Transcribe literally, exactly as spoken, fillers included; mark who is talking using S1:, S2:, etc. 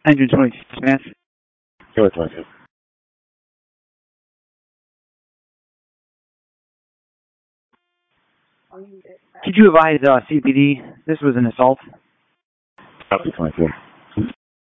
S1: Engine twenty-six, Smith.
S2: Kilo twenty-six.
S1: Could you advise uh, C P D? This was an assault.
S2: Copy twenty-six.